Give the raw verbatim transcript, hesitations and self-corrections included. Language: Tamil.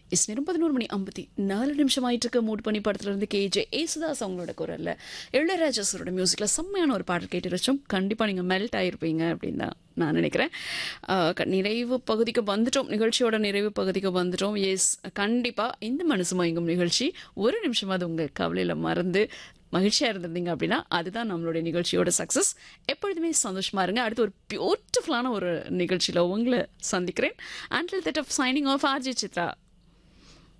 இஸ் நேரம் பதினொரு மணி ஐம்பத்தி நாலு நிமிஷம் ஆயிட்டு இருக்க மூட் பண்ணி படத்துல இருந்து கே ஜே ஏசுதாஸ் அவங்களோட குரல்ல இளையராஜா சாரோட மியூசிக்ல செம்மையான ஒரு பாடல் கேட்டு வச்சோம். கண்டிப்பா நீங்க மெல்ட் ஆயிருப்பீங்க அப்படின்னு தான் நான் நினைக்கிறேன். ஆஹ் க- நிறைவு பகுதிக்கு வந்துட்டோம், நிகழ்ச்சியோட நிறைவு பகுதிக்கு வந்துட்டோம். எஸ், கண்டிப்பா இந்த மனசு மயங்கும் நிகழ்ச்சி ஒரு நிமிஷமாவது உங்க கவலையில மறந்து மகிழ்ச்சியா இருந்திருந்தீங்க அப்படின்னா அதுதான் நம்மளுடைய நிகழ்ச்சியோட சக்சஸ். எப்பொழுதுமே சந்தோஷமா இருங்க. அடுத்து ஒரு பியூட்டிஃபுல்லான ஒரு நிகழ்ச்சியில உங்களை சந்திக்கிறேன். Until that of signing off RJ Chitra.